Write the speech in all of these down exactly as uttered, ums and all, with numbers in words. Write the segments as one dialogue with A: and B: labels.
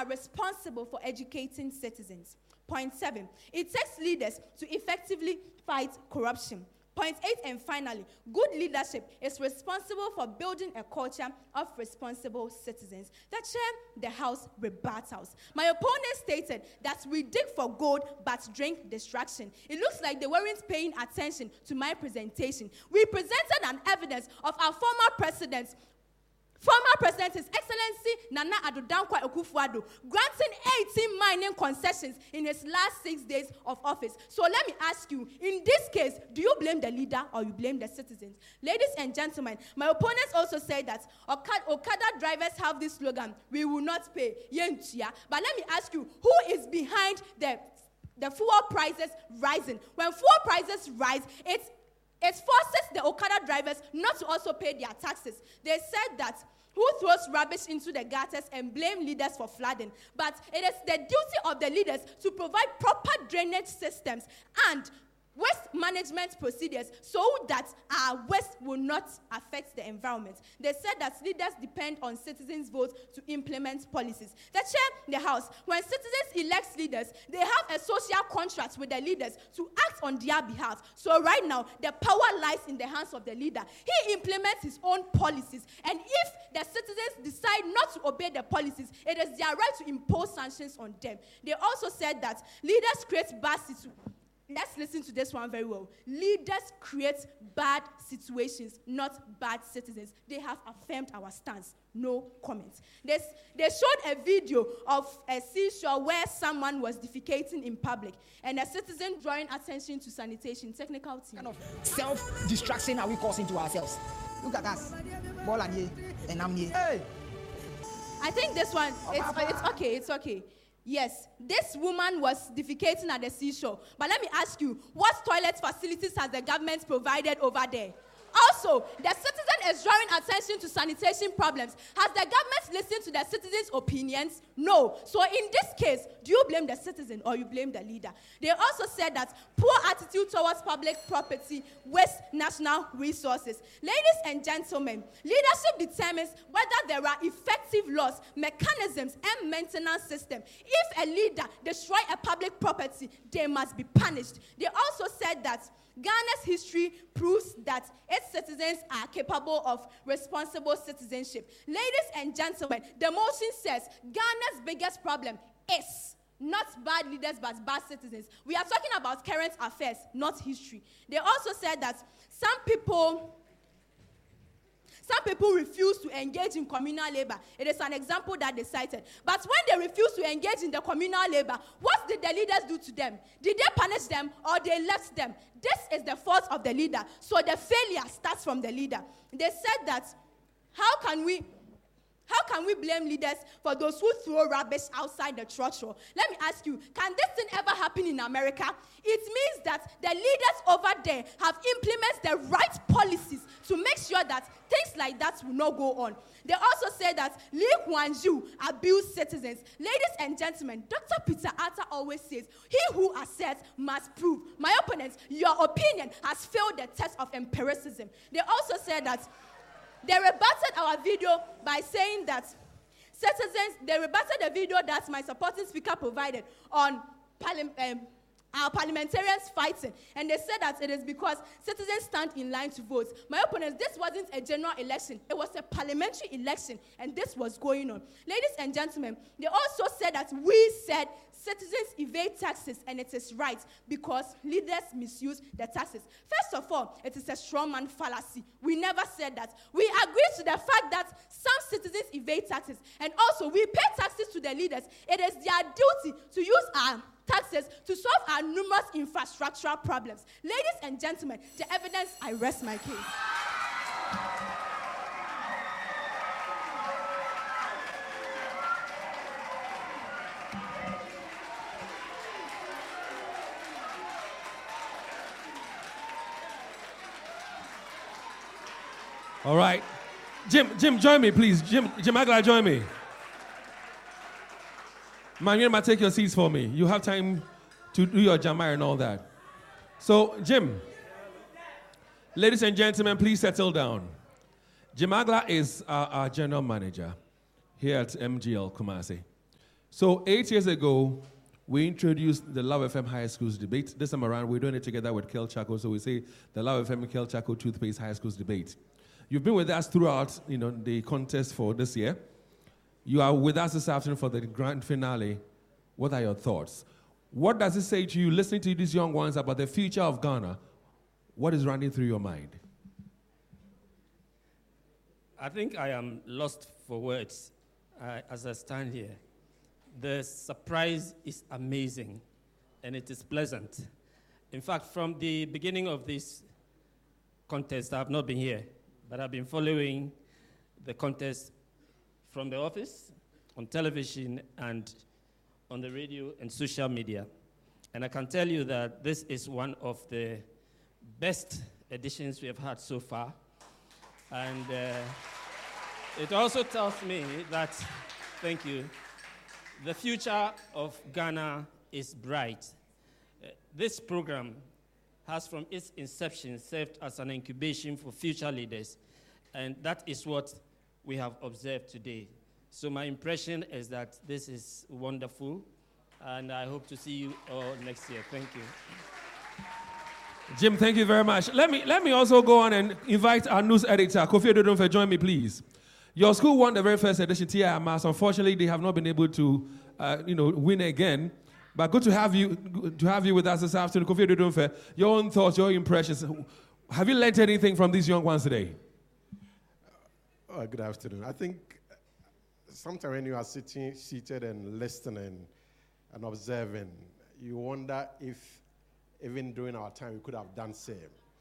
A: are responsible for educating citizens. Point seven, it takes leaders to effectively fight corruption. Point eight, and finally, good leadership is responsible for building a culture of responsible citizens. The chair, the House rebuttals. My opponent stated that we dig for gold but drink distraction. It looks like they weren't paying attention to my presentation. We presented an evidence of our former presidents Former President, His Excellency Nana Addo Dankwa Akufo-Addo, granting eighteen mining concessions in his last six days of office. So let me ask you, in this case, do you blame the leader or you blame the citizens? Ladies and gentlemen, my opponents also say that Okada, Okada drivers have this slogan, we will not pay. But let me ask you, who is behind the, the fuel prices rising? When fuel prices rise, it's It forces the Okada drivers not to also pay their taxes. They said that who throws rubbish into the gutters and blame leaders for flooding? But it is the duty of the leaders to provide proper drainage systems and waste management procedures so that our waste will not affect the environment. They said that leaders depend on citizens' votes to implement policies. The chair, the House, when citizens elect leaders, they have a social contract with the leaders to act on their behalf. So right now, the power lies in the hands of the leader. He implements his own policies, and if the citizens decide not to obey the policies, it is their right to impose sanctions on them. They also said that leaders create bad situations. Let's listen to this one very well. Leaders create bad situations, not bad citizens. They have affirmed our stance. No comments. They, they showed a video of a seashore where someone was defecating in public and a citizen drawing attention to sanitation. Technical team.
B: Kind of self-distraction are we causing to ourselves? Look at us. Ball and ye, and I'm here. Hey.
A: I think this one, it's, it's okay, it's okay. Yes, this woman was defecating at the seashore. But let me ask you, what toilet facilities has the government provided over there? Also, the citizen is drawing attention to sanitation problems. Has the government listened to the citizens' opinions? No. So in this case, do you blame the citizen or you blame the leader? They also said that poor attitude towards public property wastes national resources. Ladies and gentlemen, leadership determines whether there are effective laws, mechanisms, and maintenance systems. If a leader destroys a public property, they must be punished. They also said that Ghana's history proves that its citizens are capable of responsible citizenship. Ladies and gentlemen, the motion says Ghana's biggest problem is not bad leaders but bad citizens. We are talking about current affairs, not history. They also said that some people... Some people refuse to engage in communal labor. It is an example that they cited. But when they refuse to engage in the communal labor, what did the leaders do to them? Did they punish them or they left them? This is the fault of the leader. So the failure starts from the leader. They said that, how can we... How can we blame leaders for those who throw rubbish outside the trotro? Let me ask you, can this thing ever happen in America? It means that the leaders over there have implemented the right policies to make sure that things like that will not go on. They also say that Lee Kuan Yew abused citizens. Ladies and gentlemen, Doctor Peter Atta always says, he who asserts must prove. My opponents, your opinion has failed the test of empiricism. They also said that they rebutted our video by saying that citizens, they rebutted the video that my supporting speaker provided on parli- um, our parliamentarians fighting. And they said that it is because citizens stand in line to vote. My opponents, this wasn't a general election. It was a parliamentary election, and this was going on. Ladies and gentlemen, they also said that we said citizens evade taxes, and it is right because leaders misuse the taxes. First of all, it is a strawman fallacy. We never said that. We agree to the fact that some citizens evade taxes, and also we pay taxes to the leaders. It is their duty to use our taxes to solve our numerous infrastructural problems. Ladies and gentlemen, the evidence, I rest my case.
C: All right. Jim, Jim, join me, please. Jim, Jim Agla, join me. Man, you might take your seats for me. You have time to do your jamai and all that. So, Jim, ladies and gentlemen, please settle down. Jim Agla is our, our general manager here at M G L Kumasi. So eight years ago, we introduced the Love F M High Schools debate. This time around, we're doing it together with Kel Chaco. So we say the Love F M Kel Chaco Toothpaste High Schools debate. You've been with us throughout, you know, the contest for this year. You are with us this afternoon for the grand finale. What are your thoughts? What does it say to you, listening to these young ones, about the future of Ghana? What is running through your mind?
D: I think I am lost for words uh, as I stand here. The surprise is amazing, and it is pleasant. In fact, from the beginning of this contest, I have not been here, but I've been following the contest from the office, on television, and on the radio and social media. And I can tell you that this is one of the best editions we have had so far. And uh, it also tells me that, thank you, the future of Ghana is bright. Uh, this program has from its inception served as an incubation for future leaders, and that is what we have observed today. So my impression is that this is wonderful, and I hope to see you all next year. Thank you.
C: Jim, thank you very much. Let me let me also go on and invite our news editor, Kofi Adodunfe, join me, please. Your school won the very first edition, T I M A S. Unfortunately, they have not been able to, uh, you know, win again. But good to have you to have you with us this afternoon, Kofi Adodunfe. Your own thoughts, your impressions. Have you learned anything from these young ones today?
E: Uh, good afternoon. I think sometimes when you are sitting, seated and listening and observing, you wonder if even during our time we could have done same.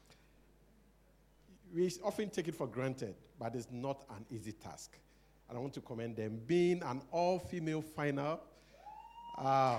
E: We often take it for granted, but it's not an easy task. And I want to commend them. Being an all-female final, uh,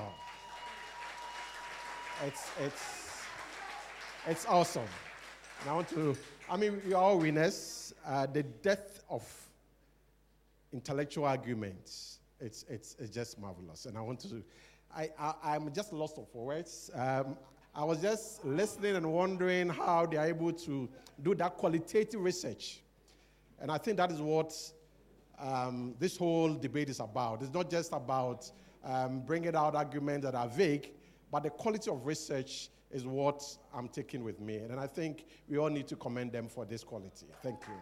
E: it's, it's, it's awesome. And I want to, I mean, we are all winners. Uh, the depth of intellectual arguments, it's, it's, it's just marvelous. And I want to, I, I, I'm just lost for words. Um, I was just listening and wondering how they are able to do that qualitative research. And I think that is what um, this whole debate is about. It's not just about um, bringing out arguments that are vague, but the quality of research is what I'm taking with me. And I think we all need to commend them for this quality. Thank you.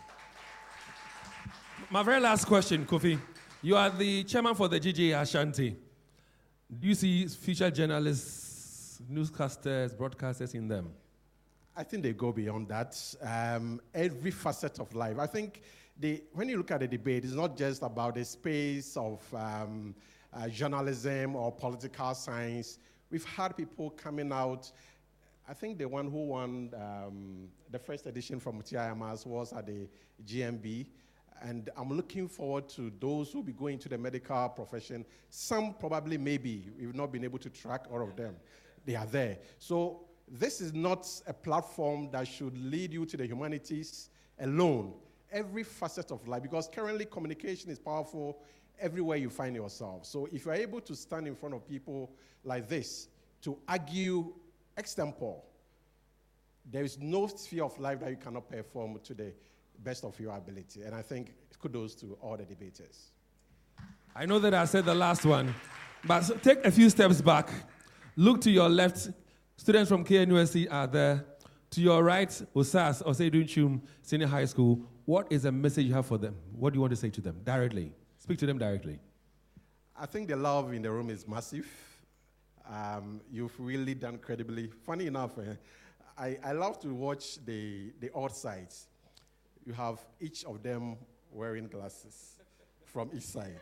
C: My very last question, Kofi. You are the chairman for the G J Ashanti. Do you see future journalists, newscasters, broadcasters in them?
E: I think they go beyond that. Um, every facet of life. I think the, when you look at the debate, it's not just about the space of um, uh, journalism or political science. We've had people coming out. I think the one who won um, the first edition from T I M A S was at the G M B. And I'm looking forward to those who will be going to the medical profession. Some probably maybe, we've not been able to track all of them. They are there. So this is not a platform that should lead you to the humanities alone. Every facet of life, because currently communication is powerful everywhere you find yourself. So if you're able to stand in front of people like this to argue extempore, there is no sphere of life that you cannot perform to the best of your ability. And I think kudos to all the debaters.
C: I know that I said the last one, but so take a few steps back. Look to your left. Students from K N U S C are there. To your right, Osas, Oseidun Chum Senior High School. What is the message you have for them? What do you want to say to them directly? Speak to them directly.
E: I think the love in the room is massive. Um, you've really done credibly. Funny enough, eh, I, I love to watch the, the odd sides. You have each of them wearing glasses from each side.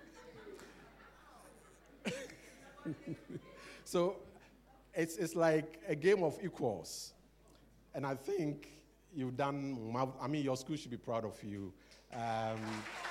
E: So it's, it's like a game of equals. And I think you've done, I mean, your school should be proud of you. Um,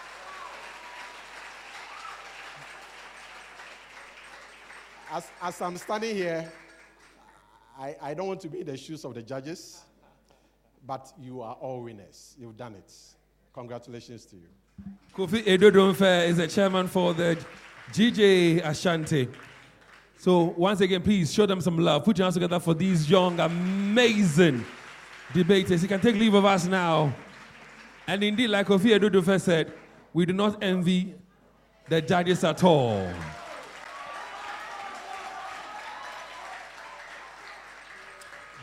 E: as, as I'm standing here, I, I don't want to be in the shoes of the judges, but you are all winners. You've done it. Congratulations to you.
C: Kofi Adodunfe is the chairman for the G J Ashanti. So once again, please show them some love. Put your hands together for these young, amazing debaters. You can take leave of us now. And indeed, like Kofi Adodunfe said, we do not envy the judges at all.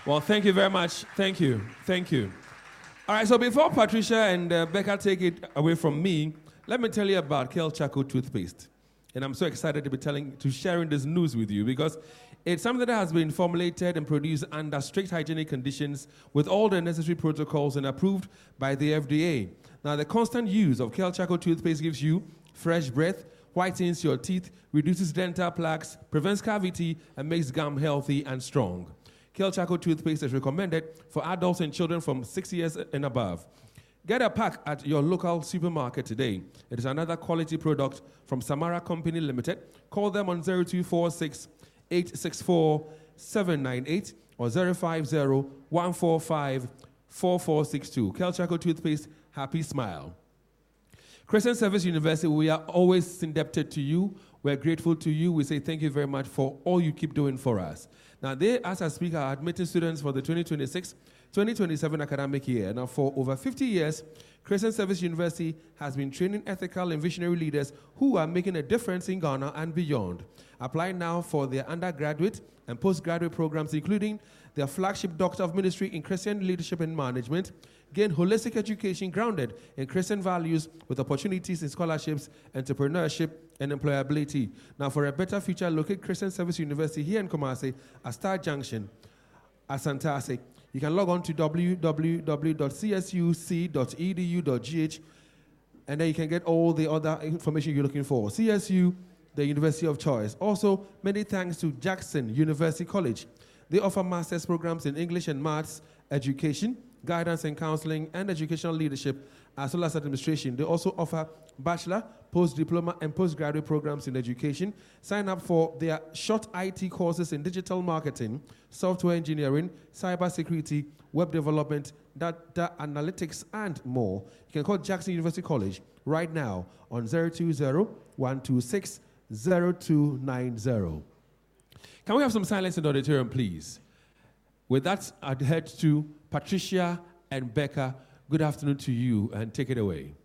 C: Well, thank you very much. Thank you. Thank you. All right, so before Patricia and uh, Becca take it away from me, let me tell you about Kel Chaco toothpaste. And I'm so excited to be telling, to sharing this news with you because it's something that has been formulated and produced under strict hygienic conditions with all the necessary protocols and approved by the F D A. Now, the constant use of Kel Chaco toothpaste gives you fresh breath, whitens your teeth, reduces dental plaques, prevents cavity, and makes gum healthy and strong. Kel Chaco toothpaste is recommended for adults and children from six years and above. Get a pack at your local supermarket today. It is another quality product from Samara Company Limited. Call them on zero two four six, eight six four, seven nine eight or zero five zero, one four five, four four six two. Kel Chaco toothpaste, happy smile. Christian Service University, we are always indebted to you. We're grateful to you. We say thank you very much for all you keep doing for us. Now, they, as I speak, are admitting students for the twenty twenty-six twenty twenty-seven academic year. Now, for over fifty years, Christian Service University has been training ethical and visionary leaders who are making a difference in Ghana and beyond. Apply now for their undergraduate and postgraduate programs, including their flagship Doctor of Ministry in Christian Leadership and Management. Gain holistic education grounded in Christian values with opportunities in scholarships, entrepreneurship, and employability. Now, for a better future, locate Christian Service University here in Kumasi at Star Junction, Asantase. You can log on to w w w dot c s u c dot e d u dot g h and then you can get all the other information you're looking for. C S U, the university of choice. Also, many thanks to Jackson University College. They offer master's programs in English and Maths, education, guidance and counseling, and educational leadership, as well as administration. They also offer bachelor, post-diploma, and postgraduate programs in education. Sign up for their short I T courses in digital marketing, software engineering, cybersecurity, web development, data analytics, and more. You can call Jackson University College right now on zero two zero, one two six, zero two nine zero. Can we have some silence in the auditorium, please? With that, I'd head to Patricia and Becca. Good afternoon to you, and take it away.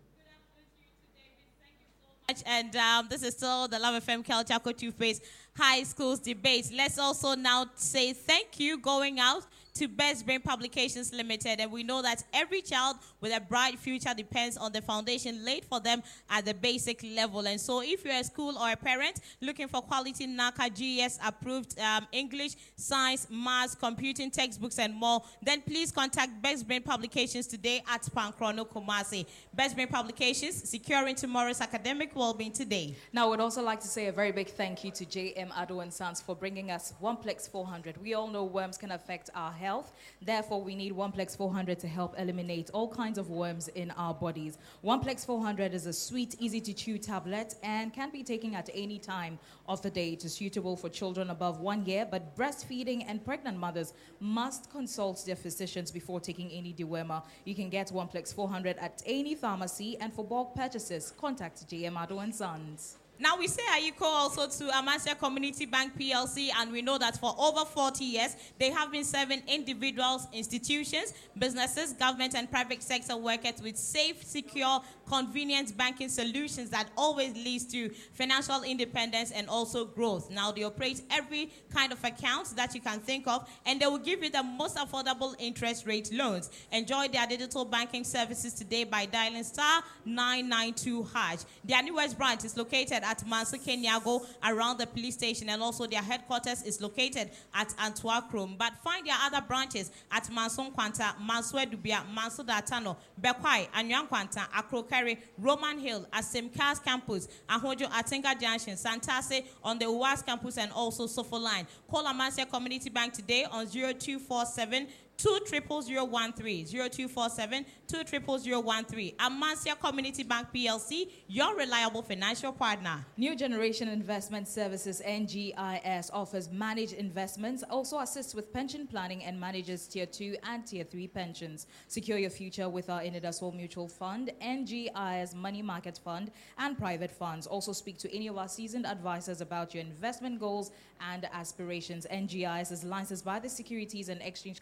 F: And um, this is still the Love F M Kel Chaco Toothpaste High Schools Debate. Let's also now say thank you going out to Best Brain Publications Limited. And we know that every child with a bright future depends on the foundation laid for them at the basic level. And so if you're a school or a parent looking for quality NACA G E S approved um, English, science, maths, computing textbooks, and more, then please contact Best Brain Publications today at Pankrono Kumasi. Best Brain Publications, securing tomorrow's academic well-being today.
G: Now, I would also like to say a very big thank you to J M Ado and Sons for bringing us OnePlex four hundred. We all know worms can affect our health. Therefore, we need OnePlex four hundred to help eliminate all kinds of worms in our bodies. OnePlex four hundred is a sweet, easy-to-chew tablet and can be taken at any time of the day. It is suitable for children above one year, but breastfeeding and pregnant mothers must consult their physicians before taking any dewormer. You can get OnePlex four hundred at any pharmacy, and for bulk purchases, contact J M Ado and Sons.
F: Now, we say Ayiko also to Amasia Community Bank P L C, and we know that for over forty years, they have been serving individuals, institutions, businesses, government, and private sector workers with safe, secure, convenient banking solutions that always leads to financial independence and also growth. Now, they operate every kind of account that you can think of, and they will give you the most affordable interest rate loans. Enjoy their digital banking services today by dialing star nine nine two hash. Their newest branch is located at Manso Kenyago around the police station, and also their headquarters is located at Antwerp Chrome. But find their other branches at Manso Kwanta, Manso Edubia, Manso Datano, Bekwai, Anyang Kwanta, Akrokari, Roman Hill, Asimkas Campus, Ahojo Atenga Junction, Santase on the U A S campus, and also Sofo Line. Call Amasia Community Bank today on zero two four seven, two zero zero zero one three, zero two four seven, two zero zero zero one three. Amasia Community Bank P L C, your reliable financial partner.
G: New Generation Investment Services, N G I S, offers managed investments, also assists with pension planning, and manages Tier two and Tier three pensions. Secure your future with our Inidasol Mutual Fund, N G I S Money Market Fund, and private funds. Also speak to any of our seasoned advisors about your investment goals and aspirations. N G I S is licensed by the Securities and Exchange Commission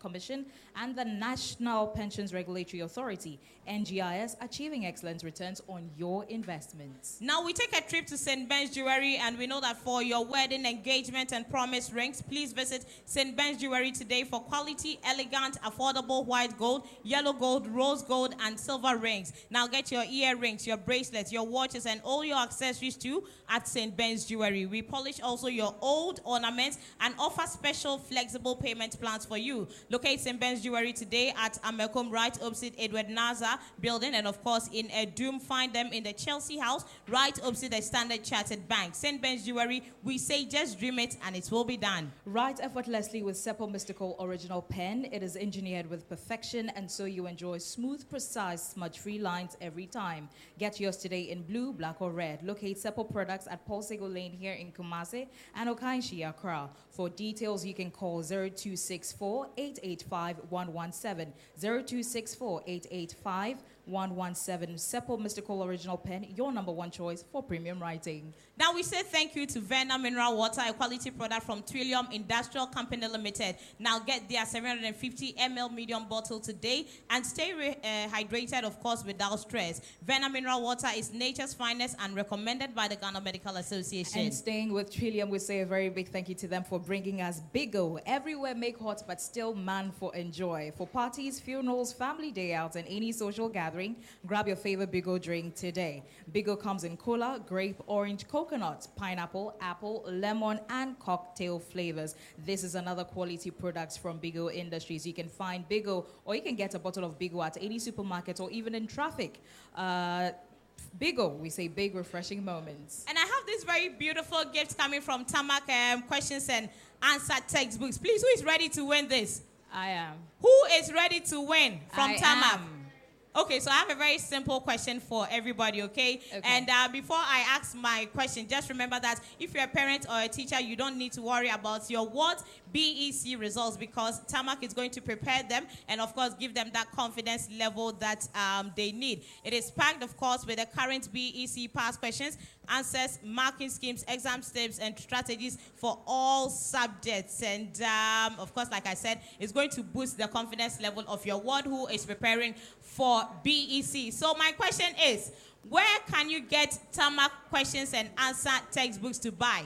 G: and the National Pensions Regulatory Authority, N G I S, achieving excellent returns on your investments.
F: Now we take a trip to Saint Ben's Jewelry, and we know that for your wedding, engagement, and promise rings, please visit Saint Ben's Jewelry today for quality, elegant, affordable white gold, yellow gold, rose gold, and silver rings. Now get your earrings, your bracelets, your watches, and all your accessories too at Saint Ben's Jewelry. We polish also your old ornaments and offer special flexible payment plans for you. Locate Saint Ben's Jewelry today at Amekom, right opposite Edward Naza building, and of course in Edum, find them in the Chelsea House, right opposite the Standard Chartered Bank. Saint Ben's Jewelry, we say just dream it and it will be done.
G: Write effortlessly with Sepal Mystical Original Pen. It is engineered with perfection, and so you enjoy smooth, precise, smudge-free lines every time. Get yours today in blue, black, or red. Locate Sepal products at Paul Sego Lane here in Kumasi and Okainshi, Accra. For details, you can call zero two six four, eight eight five, one one seven, zero two six four, eight eight five, one one seven. Sepal Mystical Original Pen, your number one choice for premium writing.
F: Now we say thank you to Verna Mineral Water, a quality product from Trillium Industrial Company Limited. Now get their seven hundred fifty milliliter medium bottle today and stay re- uh, hydrated, of course, without stress. Verna Mineral Water is nature's finest and recommended by the Ghana Medical Association.
G: And staying with Trillium, we say a very big thank you to them for bringing us Bigo. Everywhere make hot, but still man for enjoy. For parties, funerals, family day outs, and any social gathering, grab your favorite Bigo drink today. Bigo comes in cola, grape, orange, coconut, pineapple, apple, lemon, and cocktail flavors. This is another quality product from Bigo Industries. You can find Bigo, or you can get a bottle of Bigo at any supermarket or even in traffic. Uh, Bigo, we say big refreshing moments.
F: And I have this very beautiful gift coming from Tamak um, Questions and Answer Textbooks. Please, who is ready to win this?
G: I am.
F: Who is ready to win from
G: I
F: Tamak?
G: am.
F: Okay, so I have a very simple question for everybody, okay?
G: Okay.
F: And uh, before I ask my question, just remember that if you're a parent or a teacher, you don't need to worry about your what B E C results, because Tamak is going to prepare them and, of course, give them that confidence level that um, they need. It is packed, of course, with the current B E C past questions, answers, marking schemes, exam tips, and strategies for all subjects. And, um, of course, like I said, it's going to boost the confidence level of your ward who is preparing for B E C. So my question is, where can you get Tamak Questions and Answer textbooks to buy?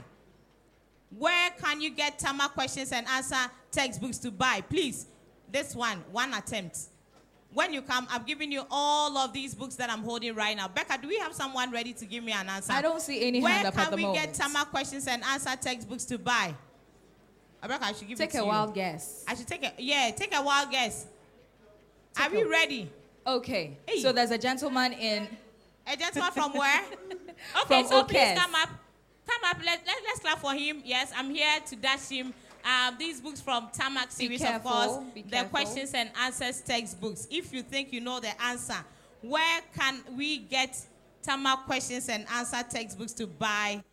F: Where can you get Tamak Questions and Answer textbooks to buy? Please, this one, one attempt. When you come, I'm giving you all of these books that I'm holding right now. Becca, do we have someone ready to give me an answer?
G: I don't see any
F: Where
G: hand up at the
F: can we
G: moment.
F: get Tamak Questions and Answer textbooks to buy? Rebecca, I should give
G: Take
F: it to
G: a
F: you.
G: wild guess.
F: I should take a, yeah, take a wild guess. Are
G: Take
F: we
G: a-
F: ready?
G: Okay,
F: Hey.
G: so there's a gentleman in...
F: A gentleman from where?
G: From
F: Okay, so please
G: Okes.
F: come up. Come up. Let, let, let's clap for him. Yes, I'm here to dash him um, these books from Tamak series,
G: careful,
F: of course.
G: be
F: The
G: careful.
F: questions and answers textbooks. If you think you know the answer, where can we get Tamak questions and answer textbooks to buy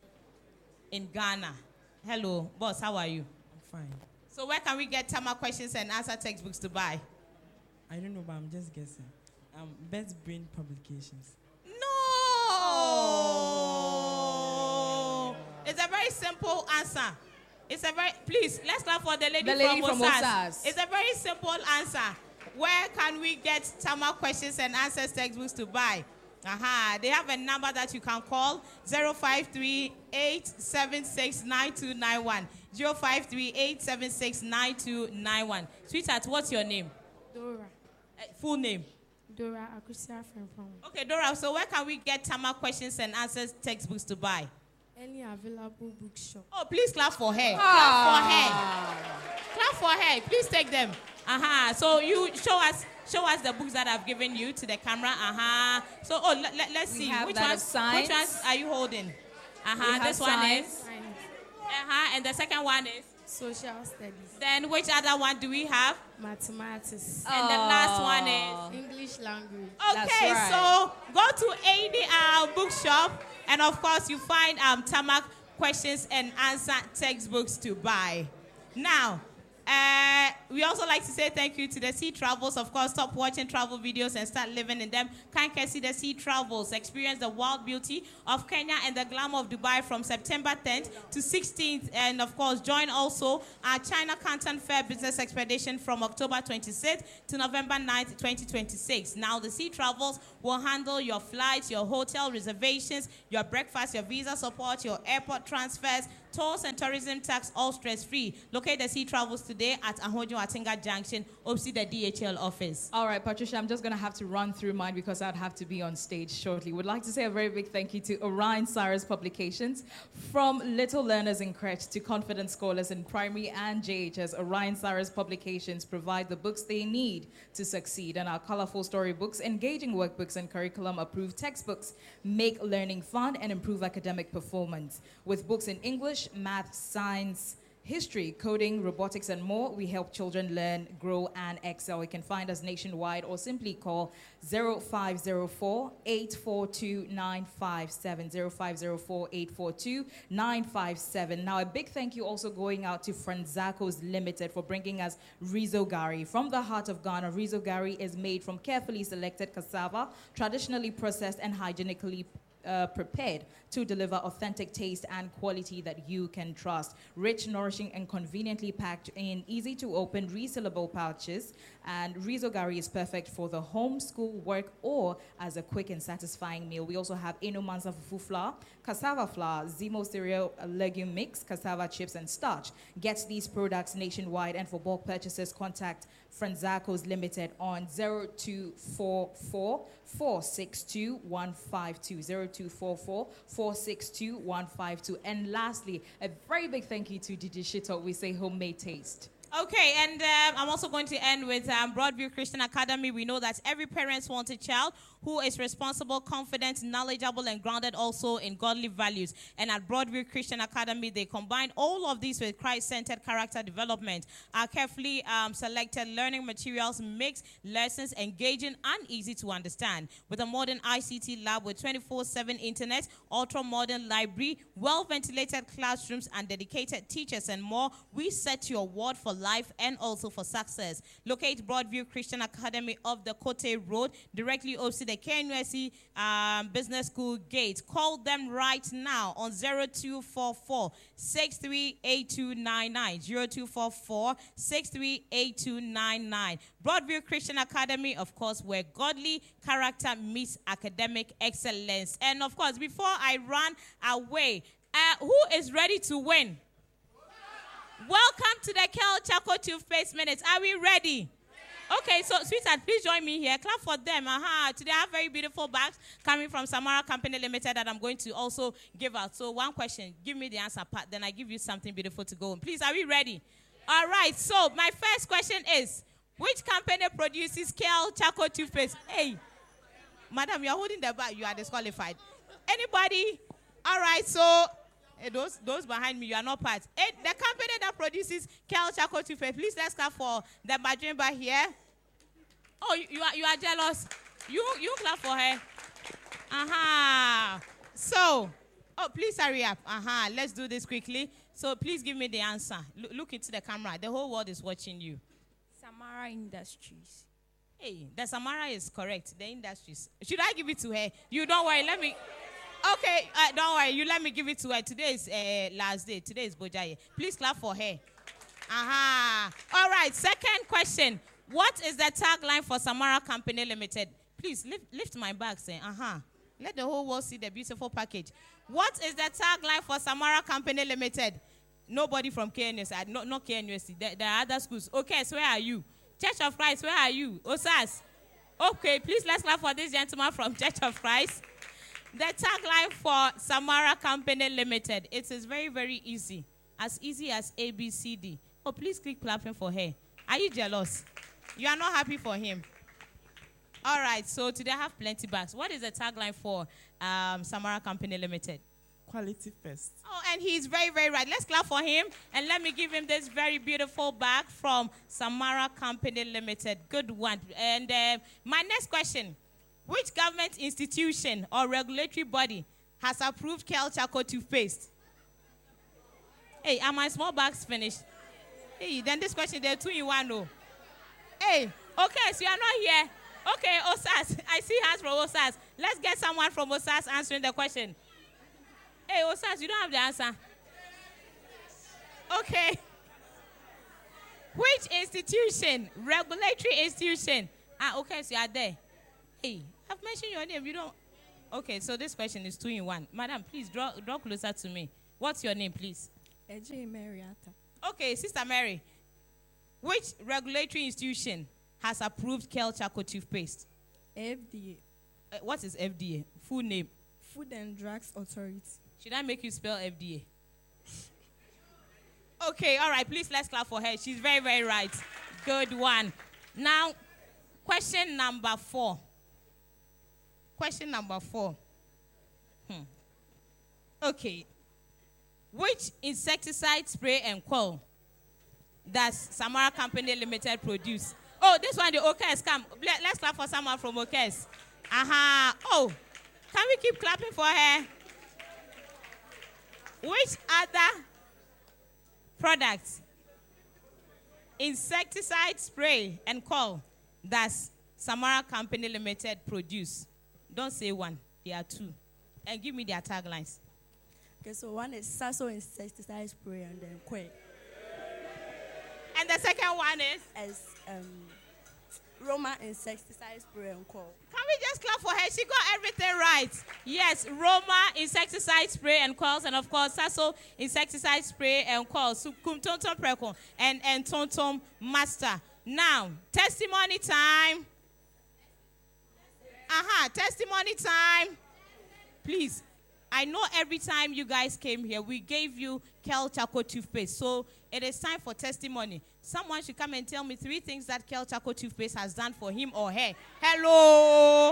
F: in Ghana? Hello, boss, how are you?
H: I'm fine.
F: So where can we get Tamak questions and answer textbooks to buy?
H: I don't know, but I'm just guessing. Um, Best Brain Publications.
F: No! It's a very simple answer. It's a very, please, let's clap for the lady,
G: The lady
F: from
G: from
F: Osas.
G: Osas.
F: It's a very simple answer. Where can we get Tamak questions and answers textbooks to buy? Aha, they have a number that you can call, zero five three, eight seven six, nine two nine one. zero five three, eight seven six, nine two nine one. Sweetheart, what's your name?
I: Dora.
F: Uh, full name?
I: Dora Akusia from
F: Okay, Dora, so where can we get Tamak questions and answers textbooks to buy?
I: any available bookshop.
F: Oh, please clap for her.
G: Ah.
F: Clap for her. Clap for her. Please take them. Uh-huh. So you show us show us the books that I've given you to the camera. Uh-huh. So oh let, let, let's
G: We
F: see.
G: have
F: Which
G: that
F: ones
G: of science.
F: which ones are you holding?
G: We
F: Uh-huh.
G: have
F: This one
G: science.
F: is.
I: Science,
F: Uh-huh. And the second one is.
I: social studies,
F: Then which other one do we have?
I: mathematics,
F: And the last one is.
I: English language.
G: That's
F: Okay,
G: right.
F: so go to any uh, bookshop, and of course you find um, Tamak questions and answer textbooks to buy. Now, uh, we also like to say thank you to the Sea Travels. Of course, stop watching travel videos and start living in them. Kind can see the Sea Travels. Experience the wild beauty of Kenya and the glamour of Dubai from September tenth to sixteenth. And of course, join also our China Canton Fair Business Expedition from October twenty-sixth to November ninth, twenty twenty-six. Now, the Sea Travels will handle your flights, your hotel reservations, your breakfast, your visa support, your airport transfers, tours and tourism tax, all stress-free. Locate the Sea Travels today at Ahojo Atinga Junction, opposite the D H L office.
G: All right, Patricia, I'm just going to have to run through mine because I'd have to be on stage shortly. Would like to say a very big thank you to Orion Cyrus Publications. From little learners in crèche to confident scholars in primary and J H S, Orion Cyrus Publications provide the books they need to succeed. And our colorful storybooks, engaging workbooks, and curriculum-approved textbooks make learning fun and improve academic performance. With books in English, math, science, history, coding, robotics, and more, we help children learn, grow, and excel. You can find us nationwide or simply call zero five zero four, eight four two, nine five seven, zero five zero four, eight four two, nine five seven. Now, a big thank you also going out to Franzacos Limited for bringing us Rizo Gari. From the heart of Ghana, Rizo Gari is made from carefully selected cassava, traditionally processed and hygienically Uh, prepared to deliver authentic taste and quality that you can trust. Rich, nourishing, and conveniently packed in easy-to-open, resealable pouches. And Rizo Gari is perfect for the home, school, work, or as a quick and satisfying meal. We also have Eno Mansa Fufu flour, cassava flour, Zemo cereal legume mix, cassava chips, and starch. Get these products nationwide, and for bulk purchases, contact Franzacos Limited on zero two four four, four six two, one five two, zero two four four, four six two, one five two. And lastly, a very big thank you to Didi Shito. We say homemade taste.
F: Okay, and um, I'm also going to end with um, Broadview Christian Academy. We know that every parent wants a child who is responsible, confident, knowledgeable, and grounded also in godly values. And at Broadview Christian Academy, they combine all of these with Christ-centered character development. Our carefully um, selected learning materials makes lessons engaging and easy to understand. With a modern I C T lab with twenty-four seven internet, ultra-modern library, well-ventilated classrooms, and dedicated teachers and more, we set your word for life and also for success. Locate Broadview Christian Academy off the Kote Road, directly opposite the K N U S C um, Business School gate. Call them right now on zero two four four, six three eight two nine nine, zero two four four, six three eight two nine nine. Broadview Christian Academy, of course, where godly character meets academic excellence. And of course, before I run away, uh, who is ready to win? Welcome to the Kel Chaco Toothpaste Minutes. Are we ready? Okay, so sweetheart, please join me here. Clap for them. Uh-huh. Today I have very beautiful bags coming from Samara Company Limited that I'm going to also give out. So one question, give me the answer part, then I give you something beautiful to go on. Please, are we ready? All right, so my first question is, which company produces Kel Chaco Toothpaste? Hey, madam, you are holding the bag. You are disqualified. Anybody? All right, so Hey, those, those behind me, you are not part. Hey, the company that produces Kel Chaco Toothpaste, please let's clap for the Bajimba here. Oh, you, you are you are jealous. You you clap for her. Uh-huh. So, oh, please hurry up. Uh-huh. Let's do this quickly. So please give me the answer. L- look into the camera. The whole world is watching you.
I: Samara Industries.
F: Hey, the Samara is correct. The Industries. Should I give it to her? You don't worry. Let me... Okay, uh, don't worry. You let me give it to her. Today is uh, last day. Today is Bojaye. Please clap for her. Aha. Uh-huh. All right. Second question. What is the tagline for Samara Company Limited? Please lift, lift my bag. Say, uh-huh. Let the whole world see the beautiful package. What is the tagline for Samara Company Limited? Nobody from K N U S C. No, not K N U S C. There, there are other schools. Okay, so where are you? Church of Christ, where are you? Osas. Okay, please let's clap for this gentleman from Church of Christ. The tagline for Samara Company Limited. It is very, very easy. As easy as A, B, C, D. Oh, please click clapping for her. Are you jealous? You are not happy for him. All right, so today I have plenty bags. What is the tagline for um, Samara Company Limited?
H: Quality first.
F: Oh, and he's very, very right. Let's clap for him. And let me give him this very beautiful bag from Samara Company Limited. Good one. And uh, my next question. Which government institution or regulatory body has approved Kel Chaco Toothpaste? Hey, are my small bags finished? Hey, then this question, there are two in one, no. Hey, okay, so you are not here. Okay, Osas, I see hands from Osas. Let's get someone from Osas answering the question. Hey, Osas, you don't have the answer. Okay. Which institution, regulatory institution? Ah, okay, so you are there. Hey, I've mentioned your name. You don't. Okay, so this question is two in one. Madam, please draw draw closer to me. What's your name, please?
I: Eje Mariata.
F: Okay, Sister Mary. Which regulatory institution has approved Kel Charcoal toothpaste?
I: F D A.
F: Uh, what is F D A? Full name.
I: Food and Drugs Authority.
F: Should I make you spell F D A? Okay, all right. Please let's clap for her. She's very, very right. Good one. Now, question number four. Question number four. Hmm. Okay. Which insecticide spray and coil does Samara Company Limited produce? Oh, this one, the Okes. Come. Let's clap for someone from Okes. Aha. Uh-huh. Oh, can we keep clapping for her? Which other products, insecticide spray and coil, does Samara Company Limited produce? Don't say one. There are two. And give me their taglines.
I: Okay, so one is Sasso insecticide spray and then Quay.
F: And the second one is?
I: As um, Roma insecticide spray and coil.
F: Can we just clap for her? She got everything right. Yes, Roma insecticide spray and coils, and of course, Sasso insecticide spray and coils. Sukum Tonton Prekon and, and Tonton Master. Now, testimony time. Aha, uh-huh, testimony time. Please. I know every time you guys came here, we gave you Kel Charcoal toothpaste. So it is time for testimony. Someone should come and tell me three things that Kel Charcoal toothpaste has done for him or her. Hello.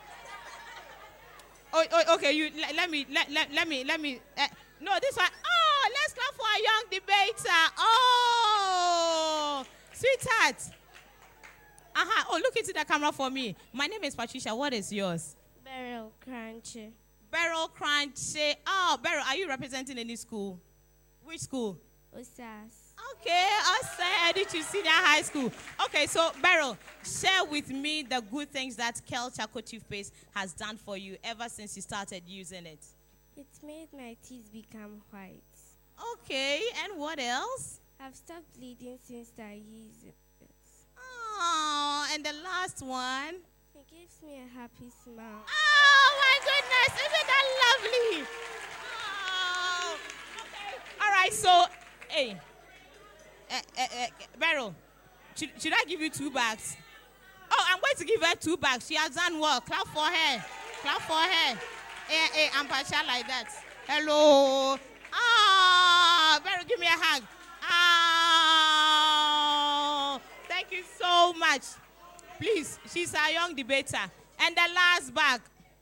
F: Oh, oh okay. You let, let me let, let, let me let me. Uh, no, this one. Oh, let's clap for a young debater. Oh, sweetheart. Uh huh. Oh, look into the camera for me. My name is Patricia. What is yours?
J: Beryl Crunchy.
F: Beryl Crunchy. Oh, Beryl, are you representing any school? Which school?
J: Osas.
F: Okay, Osas Edichu Senior High School. Okay, so Beryl, share with me the good things that Kel Charcoal toothpaste has done for you ever since you started using it.
J: It made my teeth become white.
F: Okay, and what else?
J: I've stopped bleeding since I used it.
F: Oh, and the last one?
J: It gives me a happy smile.
F: Oh, my goodness. Isn't that lovely? Oh, okay. All right, so, hey, uh, uh, uh, Beryl, should, should I give you two bags? Oh, I'm going to give her two bags. She has done well. Clap for her. Clap for her. Hey, hey, I'm partial like that. Hello. Ah, Beryl, give me a hug. Ah, thank you so much. Please, she's a young debater. And the last bag.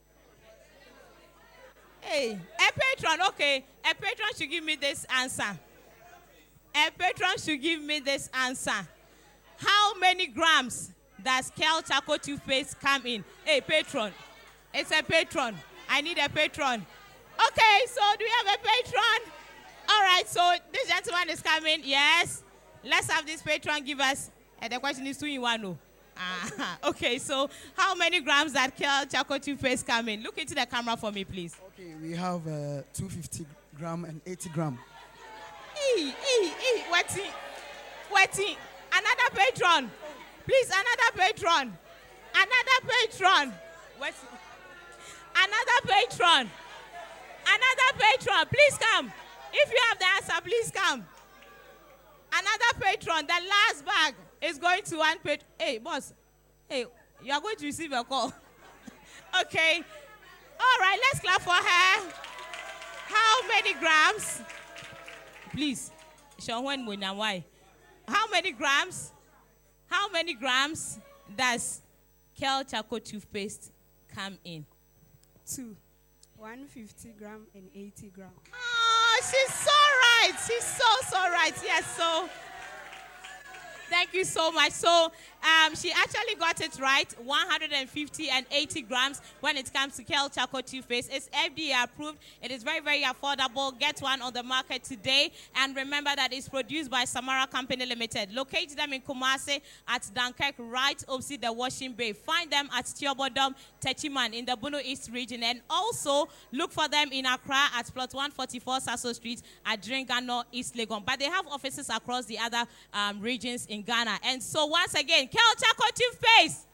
F: Hey, a patron, okay. A patron should give me this answer. A patron should give me this answer. How many grams does Kel Charcoal toothpaste come in? Hey, patron. It's a patron. I need a patron. Okay, so do we have a patron? All right, so this gentleman is coming. Yes. Let's have this patron give us. And the question is two in one. No. Ah, okay, so how many grams that Kel Charcoal toothpaste come in? Look into the camera for me, please.
K: Okay, we have uh, two hundred fifty gram and eighty gram.
F: Ee, ee, ee, waiting, waiting. Another patron. Please, another patron. Another patron. Waiting. Another patron. Another patron. Please come. If you have the answer, please come. Another patron. The last bag is going to one patron. Hey, boss. Hey, you are going to receive a call. Okay. All right, let's clap for her. How many grams? Please. How many grams? How many grams does Kel Charcoal toothpaste come in?
I: Two. one hundred fifty gram and eighty gram.
F: Oh, she's so right. She's so, so right. Yes, so thank you so much. So um, she actually got it right, one hundred fifty and eighty grams when it comes to Kel Charcoal toothpaste. It's F D A approved. It is very, very affordable. Get one on the market today. And remember that it's produced by Samara Company Limited. Locate them in Kumasi at Dunkirk, right opposite the washing bay. Find them at Tiobodom, Techiman in the Bono East region. And also look for them in Accra at plot one forty-four Sasso Street at Dringano, East Legon. But they have offices across the other um, regions in Ghana. And so once again, Kel Charcoal toothpaste.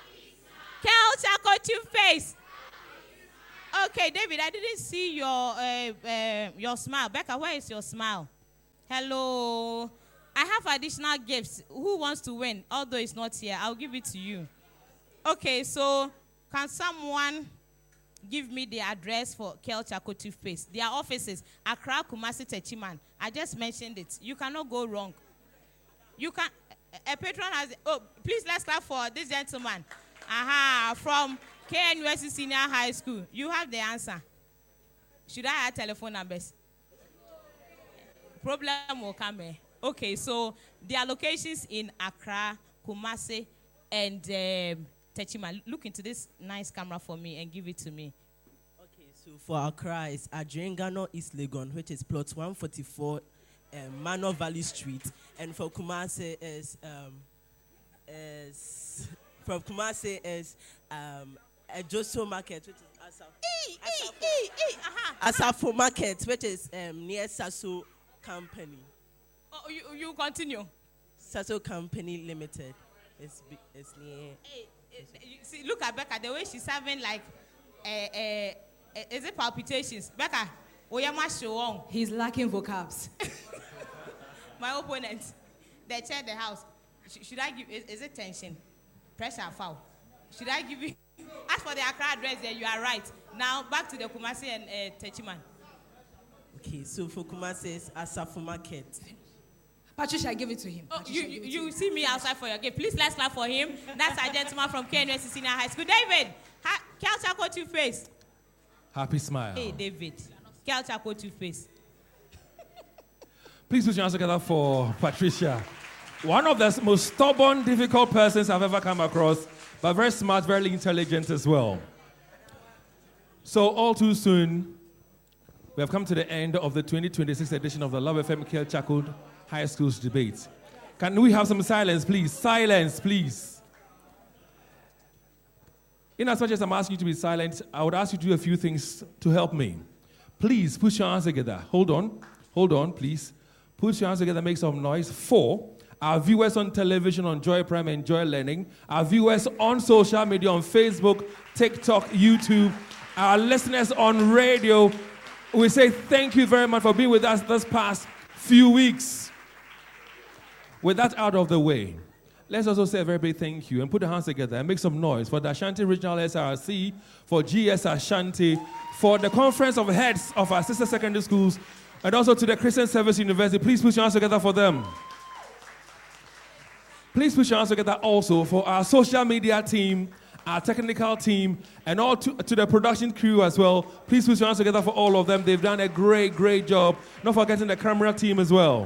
F: Kel Charcoal toothpaste. Okay, David, I didn't see your uh, uh, your smile. Becca, where is your smile? Hello. I have additional gifts. Who wants to win? Although it's not here, I'll give it to you. Okay, so can someone give me the address for Kel Charcoal toothpaste? Their offices, Accra, Kumasi, Techiman. I just mentioned it. You cannot go wrong. You can. A patron has. Oh, please let's clap for this gentleman. Aha, from K N U S C Senior High School. You have the answer. Should I add telephone numbers? Problem will come here. Okay, so their locations in Accra, Kumasi, and um, Techiman. Look into this nice camera for me and give it to me.
L: Okay, so for Accra, it's at Dringano, East Legon, which is plot one forty-four, um, Manor Valley Street. And for Kumasi is, um, is from Kumasi is um, a Joso Market, which is Asaf.
F: E, e, e, e, aha.
L: Asafo Market, which is um, near Sasso Company.
F: Oh, you, you continue.
L: Sasso Company Limited. It's, it's near.
F: Hey, you see, look at Becca, the way she's having like, uh, uh, uh, is it palpitations? Becca, Oyama show on.
G: He's lacking vocabs.
F: My opponent, they check the house. Sh- should I give, is, is it tension? Pressure, foul? Should I give you, as for the Accra address there, you are right. Now, back to the Kumasi and uh, Techiman.
L: Okay, so for Kumasi, it's Asafo Market.
G: Patricia, give it to him.
F: Oh, you, you, you see me outside for your gift. Please, let's clap for him. That's a gentleman from K N U S C Senior High School. David, ha- Kel Charcoal toothpaste.
C: Happy smile.
F: Hey, David. Kel Charcoal toothpaste.
C: Please put your hands together for Patricia. One of the most stubborn, difficult persons I've ever come across, but very smart, very intelligent as well. So all too soon, we have come to the end of the twenty twenty-six edition of the Love F M Kel Charcoal High Schools Debate. Can we have some silence, please? Silence, please. In as much as I'm asking you to be silent, I would ask you to do a few things to help me. Please put your hands together. Hold on. Hold on, please. Put your hands together, make some noise. For our viewers on television, on Joy Prime and Joy Learning, our viewers on social media, on Facebook, TikTok, YouTube, our listeners on radio, we say thank you very much for being with us this past few weeks. With that out of the way, let's also say a very big thank you and put our hands together and make some noise for the Ashanti Regional S R C, for G S Ashanti, for the Conference of Heads of our sister secondary schools, and also to the Christian Service University. Please put your hands together for them. Please put your hands together also for our social media team, our technical team, and all to, to the production crew as well. Please put your hands together for all of them. They've done a great, great job. Not forgetting the camera team as well.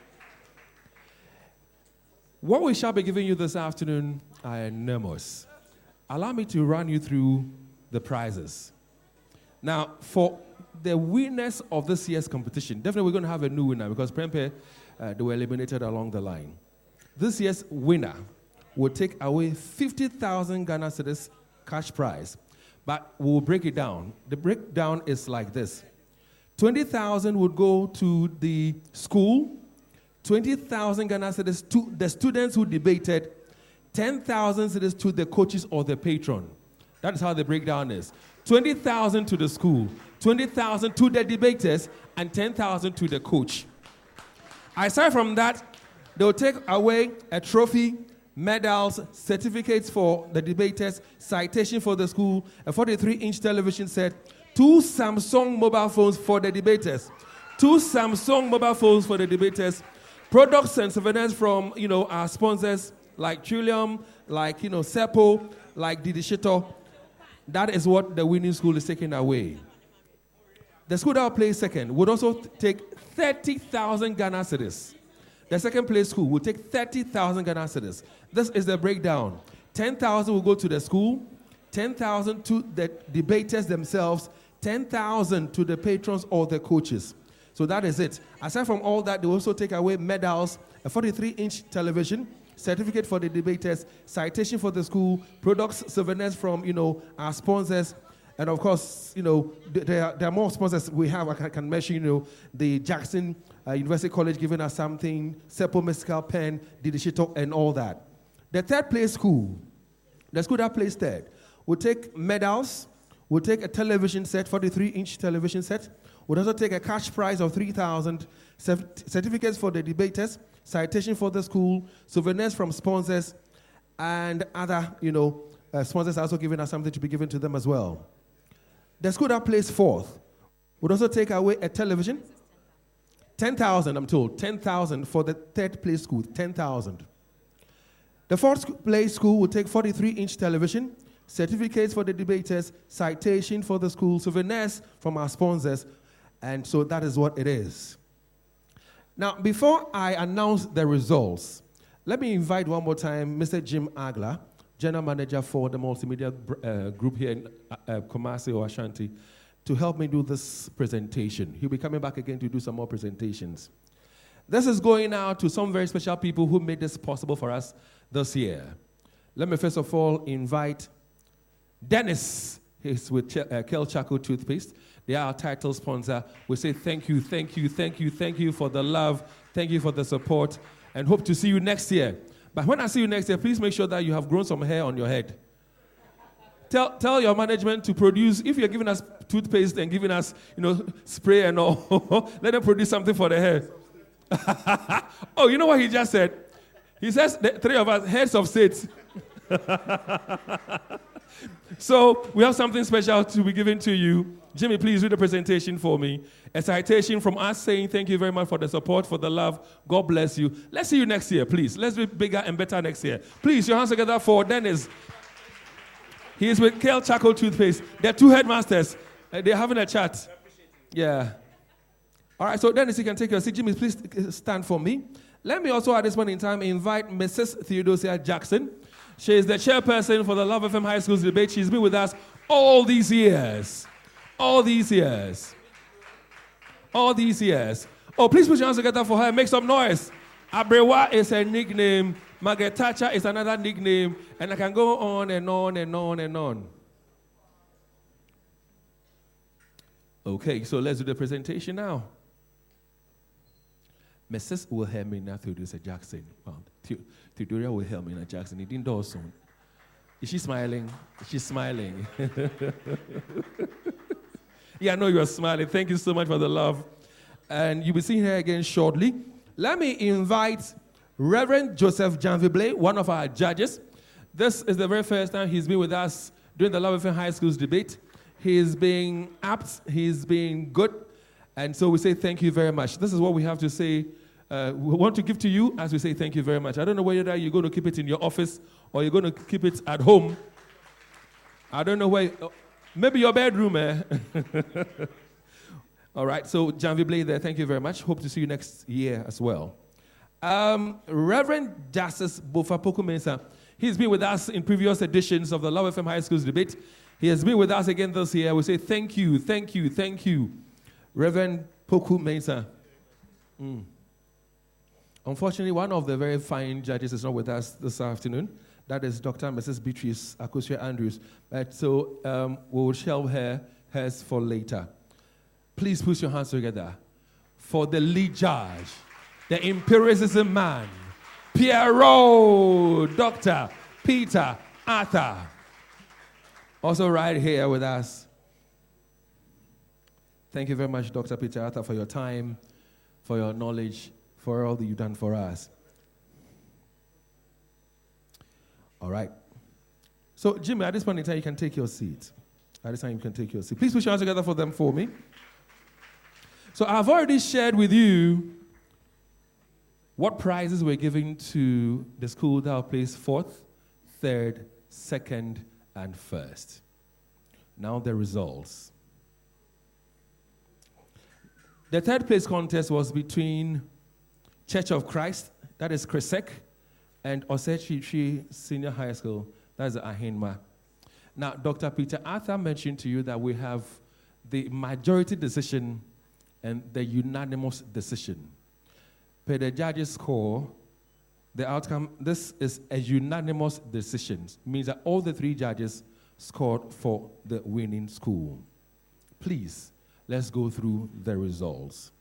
C: What we shall be giving you this afternoon are enormous. Allow me to run you through the prizes. Now, for the winners of this year's competition, definitely we're going to have a new winner because Prempe, uh, they were eliminated along the line. This year's winner will take away fifty thousand Ghana cedis cash prize, but we'll break it down. The breakdown is like this. twenty thousand would go to the school, twenty thousand Ghana cedis to the students who debated, ten thousand cedis to the coaches or the patron. That is how the breakdown is. twenty thousand to the school, twenty thousand to the debaters, and ten thousand to the coach. Aside from that, they'll take away a trophy, medals, certificates for the debaters, citation for the school, a forty-three inch television set, two Samsung mobile phones for the debaters, two Samsung mobile phones for the debaters, products and souvenirs from, you know, our sponsors like Trillium, like, you know, Seppo, like Didi Shito. That is what the winning school is taking away. The school that will play second would also take thirty thousand Ghana cedis. The second place school will take thirty thousand Ghana cedis. This is the breakdown. ten thousand will go to the school, ten thousand to the debaters themselves, ten thousand to the patrons or the coaches. So that is it. Aside from all that, they also take away medals, a forty-three inch television, certificate for the debaters, citation for the school, products, souvenirs from, you know, our sponsors. And of course, you know, there are, there are more sponsors we have. I can, I can mention, you know, the Jackson uh, University College giving us something, Seppo Mescal Pen, Didishito, and all that. The third place school, the school that placed third, will take medals, will take a television set, forty-three inch television set, will also take a cash prize of three thousand, certificates for the debaters, citation for the school, souvenirs from sponsors, and other, you know, uh, sponsors are also giving us something to be given to them as well. The school that placed fourth would also take away a television, ten thousand, I'm told, ten thousand for the third place school, ten thousand. The fourth place school will take forty-three inch television, certificates for the debaters, citation for the school, souvenirs from our sponsors, and so that is what it is. Now, before I announce the results, let me invite one more time Mister Jim Agla, General Manager for the multimedia uh, group here in uh, uh, Kumasi or Ashanti, to help me do this presentation. He'll be coming back again to do some more presentations. This is going out to some very special people who made this possible for us this year. Let me first of all invite Dennis. He's with Ch- uh, Kel Chaco Toothpaste. They are our title sponsor. We say thank you, thank you, thank you, thank you for the love, thank you for the support, and hope to see you next year. But when I see you next year, please make sure that you have grown some hair on your head. Tell, tell your management to produce, if you're giving us toothpaste and giving us, you know, spray and all, let them produce something for the hair. Oh, you know what he just said? He says, the three of us, heads of states. So we have something special to be given to you. Jimmy, please read the presentation for me. A citation from us saying thank you very much for the support, for the love. God bless you. Let's see you next year, please. Let's be bigger and better next year. Please, your hands together for Dennis. He is with Kel Chaco Toothpaste. They're two headmasters. Uh, they're having a chat. Yeah. All right, so Dennis, you can take your seat. Jimmy, please stand for me. Let me also at this point in time invite Missus Theodosia Jackson. She is the chairperson for the Love F M High Schools debate. She's been with us all these years. All these years. All these years. Oh, please put your hands together for her. Make some noise. Abrewa is a nickname. Magetacha is another nickname. And I can go on and on and on and on. Okay, so let's do the presentation now. Missus Wilhelmina Theodosia Jackson. Wow. Theodoria Wilhelmina Jackson. It didn't do soon. Is she smiling? She's smiling. Yeah, I know you're smiling. Thank you so much for the love. And you'll be seeing her again shortly. Let me invite Reverend Joseph Janvible, one of our judges. This is the very first time he's been with us during the Love F M High Schools debate. He's being apt, he's being good, and so we say thank you very much. This is what we have to say. Uh, we want to give to you as we say thank you very much. I don't know whether you're going to keep it in your office or you're going to keep it at home. I don't know where. Maybe your bedroom, eh? All right, so Janvible there, thank you very much. Hope to see you next year as well. Um, Reverend Justice Bofapoku Mensah, he's been with us in previous editions of the Love F M High Schools debate. He has been with us again this year. We say thank you, thank you, thank you. Reverend Poku Mensah. Mm. Unfortunately, one of the very fine judges is not with us this afternoon. That is Doctor and Missus Beatrice Akosia Andrews. But so um, we will shelve her hers for later. Please put your hands together for the lead judge, the empiricism man, Pierrot, Doctor Peter Arthur. Also right here with us. Thank you very much, Doctor Peter Arthur, for your time, for your knowledge, for all that you've done for us. All right. So, Jimmy, at this point in time, you can take your seat. At this time, you can take your seat. Please put your hands together for them for me. So, I've already shared with you what prizes we're giving to the school that will place fourth, third, second, and first. Now, the results. The third place contest was between Church of Christ, that is Cresek, and Osechichi Senior High School, that is Ahinma. Now, Doctor Peter Arthur mentioned to you that we have the majority decision and the unanimous decision. Per the judge's score, the outcome, this is a unanimous decision. Means that all the three judges scored for the winning school. Please, let's go through the results.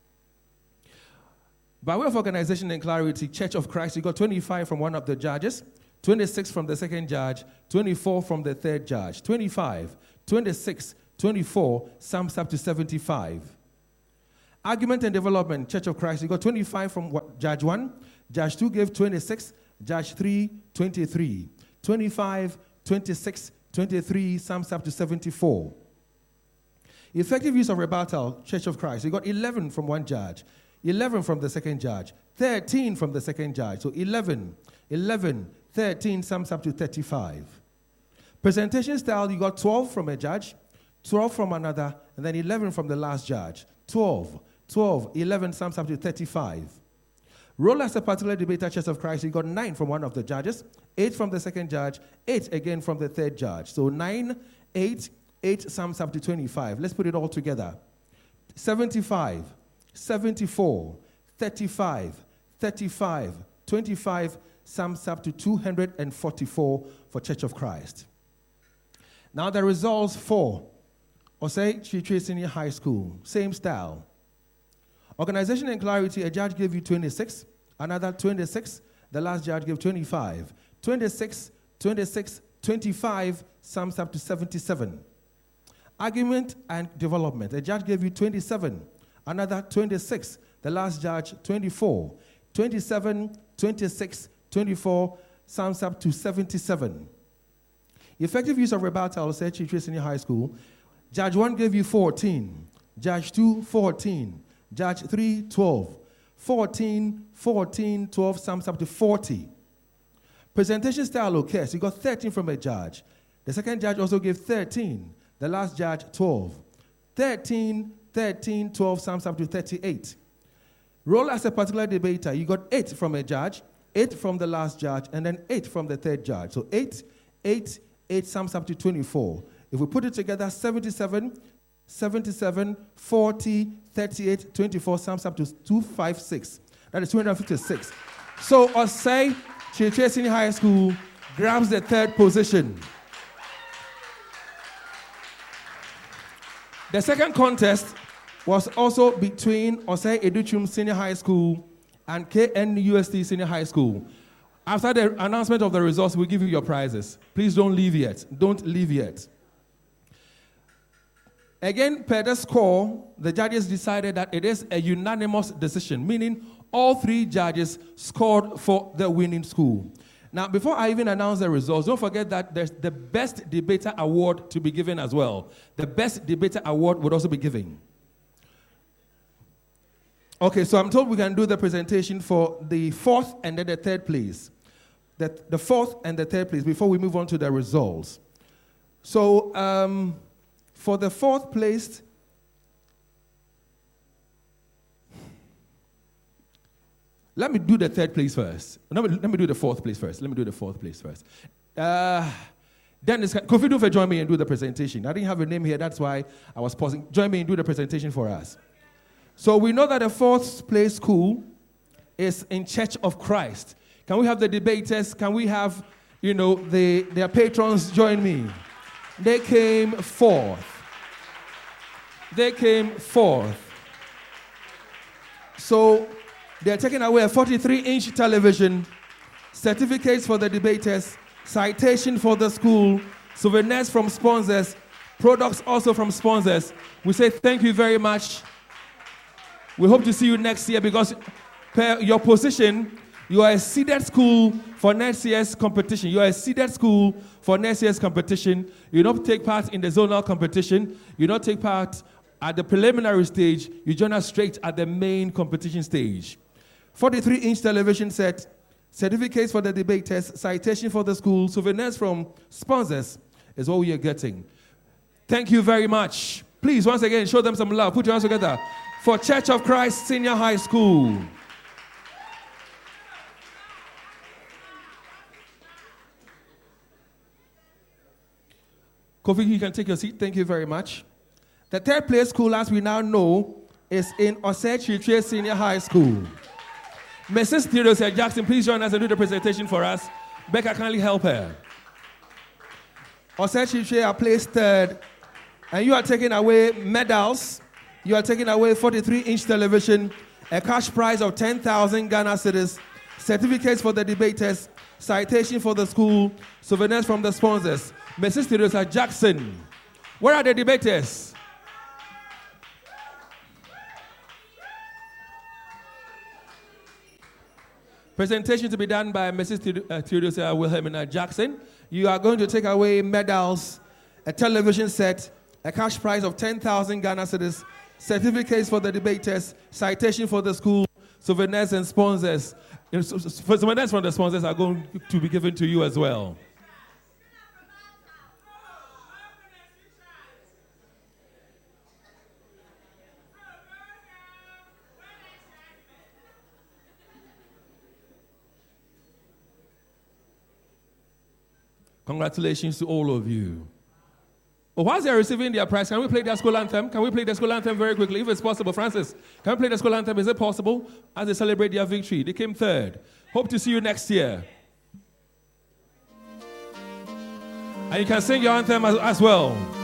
C: By way of organization and clarity, Church of Christ, you got twenty-five from one of the judges, twenty-six from the second judge, twenty-four from the third judge, twenty-five, twenty-six, twenty-four, sums up to seventy-five. Argument and development, Church of Christ, you got twenty-five from what, Judge one, Judge two gave twenty-six, Judge three, twenty-three, twenty-five, twenty-six, twenty-three, sums up to seventy-four. Effective use of rebuttal, Church of Christ, you got eleven from one judge, eleven from the second judge, thirteen from the second judge, so eleven, eleven, thirteen sums up to thirty-five. Presentation style, you got twelve from a judge, twelve from another, and then eleven from the last judge. twelve, twelve, eleven sums up to thirty-five. Role as a particular debater, Church of Christ, you got nine from one of the judges, eight from the second judge, eight again from the third judge. So nine, eight, eight sums up to twenty-five. Let's put it all together. seventy-five, seventy-four, thirty-five, thirty-five, twenty-five sums up to two hundred forty-four for Church of Christ. Now the results for Osei Chitre Senior High School, same style. Organization and clarity, a judge gave you twenty-six, another twenty-six, the last judge gave twenty-five. twenty-six, twenty-six, twenty-five sums up to seventy-seven. Argument and development, a judge gave you twenty-seven, another twenty-six, the last judge twenty-four. twenty-seven, twenty-six, twenty-four sums up to seventy-seven. Effective use of rebuttal, said Chitre Senior High School, Judge one gave you fourteen, Judge two, fourteen, Judge three, twelve, fourteen, fourteen, twelve sums up to forty. Presentation style occurs, you got thirteen from a judge. The second judge also gave thirteen, the last judge twelve. thirteen, thirteen, twelve sums up to thirty-eight. Role as a particular debater, you got eight from a judge, eight from the last judge, and then eight from the third judge. So eight, eight, eight sums up to twenty-four. If we put it together, seventy-seven, seventy-seven, forty, thirty-eight, twenty-four sums up to two hundred fifty-six. That is two hundred fifty-six. So Osei Chitre Senior High School grabs the third position. The second contest was also between Osei Educhum Senior High School and K N U S T Senior High School. After the announcement of the results, we'll give you your prizes. Please don't leave yet. Don't leave yet. Again, per the score, the judges decided that it is a unanimous decision, meaning all three judges scored for the winning school. Now, before I even announce the results, don't forget that there's the Best Debater Award to be given as well. The Best Debater Award would also be given. Okay, so I'm told we can do the presentation for the fourth and then the third place. The, the fourth and the third place before we move on to the results. So, um... for the fourth place, let me do the third place first. Let me, let me do the fourth place first. Let me do the fourth place first. Uh, Dennis, Kofi Dufe, join me and do the presentation. I didn't have a name here, that's why I was pausing. Join me and do the presentation for us. So we know that the fourth place school is in Church of Christ. Can we have the debaters? Can we have, you know, the, their patrons join me? They came fourth. They came fourth. So they're taking away a forty-three inch television, certificates for the debaters, citation for the school, souvenirs from sponsors, products also from sponsors. We say thank you very much. We hope to see you next year because per your position, you are a seeded school for next year's competition. You are a seeded school for next year's competition. You don't take part in the zonal competition. You don't take part at the preliminary stage. You join us straight at the main competition stage. forty-three inch television set, certificates for the debaters, citation for the school, souvenirs from sponsors is what we are getting. Thank you very much. Please, once again, show them some love. Put your hands together for Church of Christ Senior High School. Kofi, you can take your seat. Thank you very much. The third place school, as we now know, is in Osei Chirchie Senior High School. Missus Theodosia Jackson, please join us and do the presentation for us. Becca, kindly help her. Osei Chirchie are placed third, and you are taking away medals. You are taking away forty-three inch television, a cash prize of ten thousand Ghana cedis, certificates for the debaters, citation for the school, souvenirs from the sponsors. Missus Theodosia Jackson, where are the debaters? Presentation to be done by Missus Theodosia Wilhelmina Jackson. You are going to take away medals, a television set, a cash prize of ten thousand Ghana cedis, certificates for the debaters, citation for the school, souvenirs and sponsors. Souvenirs from the sponsors are going to be given to you as well. Congratulations to all of you. Well, whilst they're receiving their prize, can we play their school anthem? Can we play the school anthem very quickly, if it's possible? Francis, can we play the school anthem? Is it possible? As they celebrate their victory. They came third. Hope to see you next year. And you can sing your anthem as, as well.